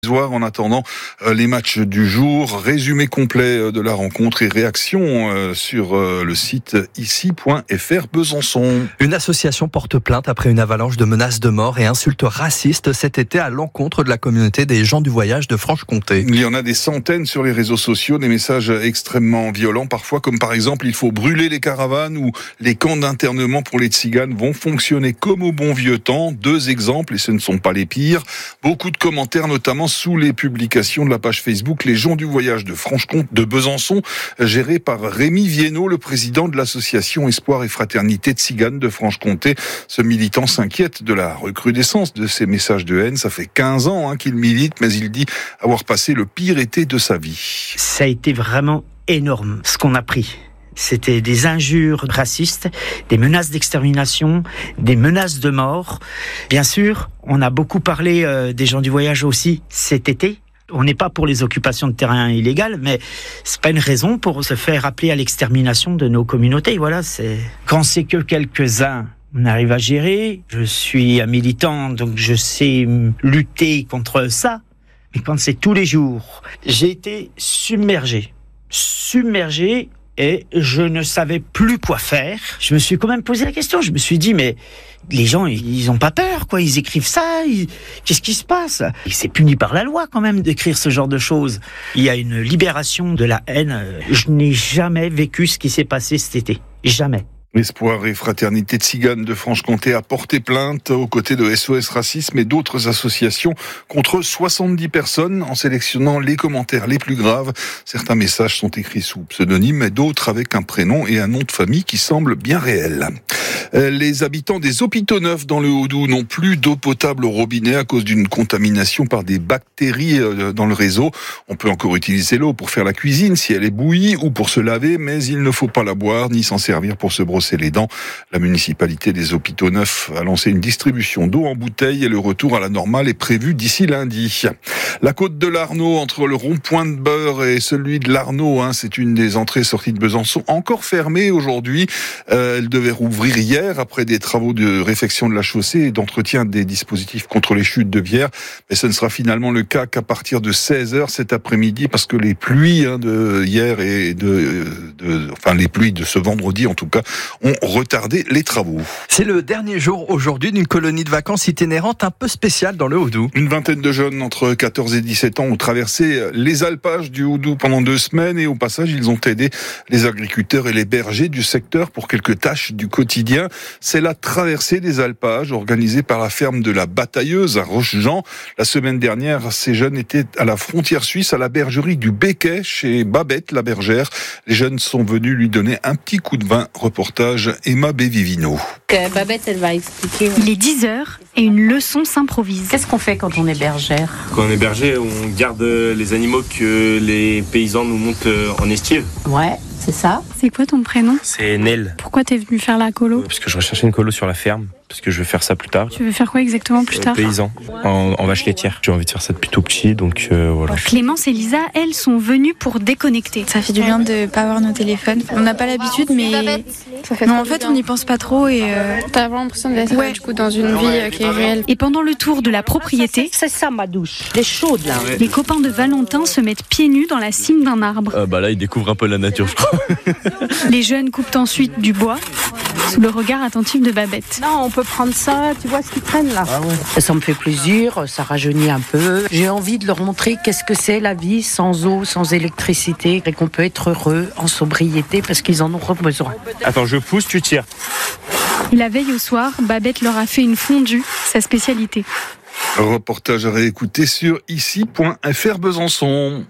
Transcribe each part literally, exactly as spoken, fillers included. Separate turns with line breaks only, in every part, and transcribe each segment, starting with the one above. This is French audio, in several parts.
En attendant euh, les matchs du jour, résumé complet euh, de la rencontre et réaction euh, sur euh, le site ici point f r Besançon.
Une association porte plainte après une avalanche de menaces de mort et insultes racistes cet été à l'encontre de la communauté des gens du voyage de Franche-Comté.
Il y en a des centaines sur les réseaux sociaux, des messages extrêmement violents parfois, comme par exemple il faut brûler les caravanes ou les camps d'internement pour les tziganes vont fonctionner comme au bon vieux temps. Deux exemples et ce ne sont pas les pires. Beaucoup de commentaires notamment sous les publications de la page Facebook Les gens du voyage de Franche-Comté de Besançon, gérée par Rémi Viennot, le président de l'association Espoir et Fraternité Tzigane de Franche-Comté. Ce militant s'inquiète de la recrudescence de ces messages de haine. Ça fait quinze ans hein, qu'il milite, mais il dit avoir passé le pire été de sa vie.
Ça a été vraiment énorme ce qu'on a pris. C'était des injures racistes, des menaces d'extermination, des menaces de mort. Bien sûr, on a beaucoup parlé euh, des gens du voyage aussi cet été. On n'est pas pour les occupations de terrain illégales, mais c'est pas une raison pour se faire appeler à l'extermination de nos communautés. Voilà, c'est quand c'est que quelques-uns on arrive à gérer. Je suis un militant, donc je sais lutter contre ça. Mais quand c'est tous les jours, j'ai été submergé, submergé. Et je ne savais plus quoi faire. Je me suis quand même posé la question. Je me suis dit, mais les gens, ils ont pas peur, quoi. Ils écrivent ça. Ils... Qu'est-ce qui se passe ? Et c'est puni par la loi, quand même, d'écrire ce genre de choses. Il y a une libération de la haine. Je n'ai jamais vécu ce qui s'est passé cet été. Jamais.
Espoir et Fraternité Tzigane de Franche-Comté a porté plainte aux côtés de S O S Racisme et d'autres associations contre soixante-dix personnes en sélectionnant les commentaires les plus graves. Certains messages sont écrits sous pseudonyme et d'autres avec un prénom et un nom de famille qui semblent bien réels. Les habitants des hôpitaux neufs dans le Haut-Doubs n'ont plus d'eau potable au robinet à cause d'une contamination par des bactéries dans le réseau. On peut encore utiliser l'eau pour faire la cuisine si elle est bouillie ou pour se laver, mais il ne faut pas la boire ni s'en servir pour se brosser les dents. La municipalité des hôpitaux neufs a lancé une distribution d'eau en bouteille et le retour à la normale est prévu d'ici lundi. La côte de l'Arnaud, entre le rond-point de Beurre et celui de l'Arnaud, hein, c'est une des entrées-sorties de Besançon, encore fermée aujourd'hui. Euh, elle devait rouvrir hier après des travaux de réfection de la chaussée et d'entretien des dispositifs contre les chutes de bière. Mais ce ne sera finalement le cas qu'à partir de seize heures cet après-midi parce que les pluies hein, de hier et de, de, enfin les pluies de ce vendredi en tout cas, ont retardé les travaux.
C'est le dernier jour aujourd'hui d'une colonie de vacances itinérante un peu spéciale dans le Haut-Doubs.
Une vingtaine de jeunes entre quatorze et dix-sept ans ont traversé les alpages du Haut-Doubs pendant deux semaines et au passage ils ont aidé les agriculteurs et les bergers du secteur pour quelques tâches du quotidien. C'est la traversée des alpages organisée par la ferme de la Batailleuse à Rochejean. La semaine dernière, ces jeunes étaient à la frontière suisse à la bergerie du Becquet chez Babette la bergère. Les jeunes sont venus lui donner un petit coup de vin. Reportage Emma Bévivino.
Babette, elle va expliquer.
Il est dix heures et une leçon s'improvise.
Qu'est-ce qu'on fait quand on est bergère ?
Quand on est berger, on garde les animaux que les paysans nous montent en estive.
Ouais, c'est ça.
C'est quoi ton prénom ?
C'est Nel.
Pourquoi t'es venu faire la colo ?
Parce que je recherchais une colo sur la ferme, parce que je veux faire ça plus tard.
Tu veux faire quoi exactement plus tard ?
Paysan, en, en vache laitière. J'ai envie de faire ça depuis tout petit, donc euh, voilà.
Clémence et Lisa, elles, sont venues pour déconnecter.
Ça fait du bien de pas avoir nos téléphones. On n'a pas l'habitude, mais non, en fait, on n'y pense pas trop et euh...
t'as vraiment l'impression d'être ouais. du coup dans une vie euh, qui est réelle.
Et pendant le tour de la propriété,
c'est ça ma douche, elle est chaude là.
Les copains de Valentin se mettent pieds nus dans la cime d'un arbre.
Euh, bah là, ils découvrent un peu la nature, je crois.
Les jeunes coupent ensuite du bois sous le regard attentif de Babette.
Non, on peut prendre ça, tu vois ce qu'ils prennent là. Ah ouais. Ça me fait plaisir, ça rajeunit un peu. J'ai envie de leur montrer qu'est-ce que c'est la vie sans eau, sans électricité, et qu'on peut être heureux en sobriété parce qu'ils en ont besoin.
Attends, je pousse, tu tires.
Et la veille au soir, Babette leur a fait une fondue, sa spécialité.
Reportage à réécouter sur ici point f r Besançon.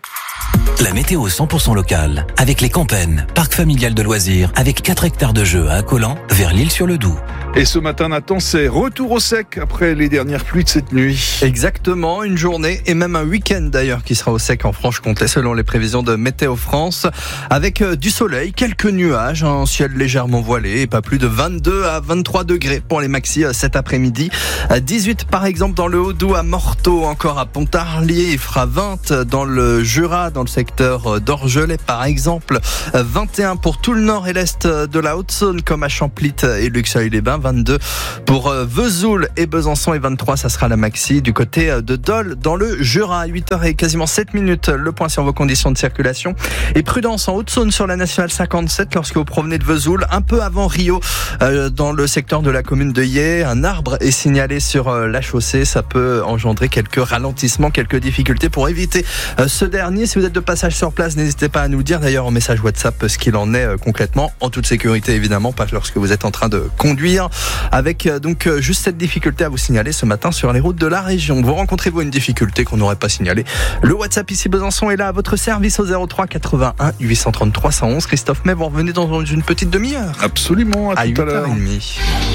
La météo cent pour cent locale, avec les Campennes, parc familial de loisirs, avec quatre hectares de jeux à Accolant, vers l'Île-sur-le-Doubs.
Et ce matin, Nathan, c'est retour au sec après les dernières pluies de cette nuit.
Exactement, une journée et même un week-end d'ailleurs qui sera au sec en Franche-Comté selon les prévisions de Météo France. Avec du soleil, quelques nuages, un ciel légèrement voilé et pas plus de vingt-deux à vingt-trois degrés pour les maxis cet après-midi. dix-huit par exemple dans le Haut-Doubs, à Morteau, encore à Pontarlier, il fera vingt dans le Jura, dans le secteur d'Orgelet par exemple. vingt et un pour tout le nord et l'est de la Haute-Saône comme à Champlit et Luxeuil-les-Bains. vingt-deux pour Vesoul et Besançon et vingt-trois, ça sera la maxi du côté de Dole dans le Jura. huit heures et quasiment sept minutes, le point sur vos conditions de circulation. Et prudence en Haute-Saône sur la nationale cinquante-sept lorsque vous provenez de Vesoul, un peu avant Rio, euh, dans le secteur de la commune de Yé. Un arbre est signalé sur euh, la chaussée, ça peut engendrer quelques ralentissements, quelques difficultés pour éviter euh, ce dernier. Si vous êtes de passage sur place, n'hésitez pas à nous dire d'ailleurs en message WhatsApp ce qu'il en est euh, concrètement, en toute sécurité évidemment, pas lorsque vous êtes en train de conduire, avec euh, donc euh, juste cette difficulté à vous signaler ce matin sur les routes de la région. Vous rencontrez-vous une difficulté qu'on n'aurait pas signalée? Le WhatsApp ici Besançon est là à votre service au zéro trois quatre-vingt-un huit cent trente-trois cent onze. Christophe May, vous revenez dans une petite demi-heure.
Absolument, à, à tout à l'heure.
huit heures trente.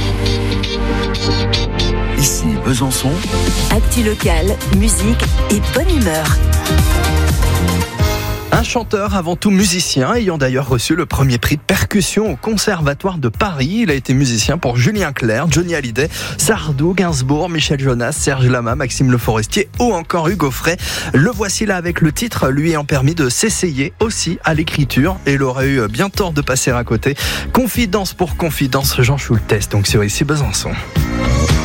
Ici Besançon.
Actu local, musique et bonne humeur.
Un chanteur avant tout musicien, ayant d'ailleurs reçu le premier prix de percussion au Conservatoire de Paris. Il a été musicien pour Julien Clerc, Johnny Hallyday, Sardou, Gainsbourg, Michel Jonas, Serge Lama, Maxime Le Forestier ou encore Hugo Frey. Le voici là avec le titre lui ayant permis de s'essayer aussi à l'écriture et il aurait eu bien tort de passer à côté. Confidence pour confidence, Jean Schultes, donc sur Ici Besançon.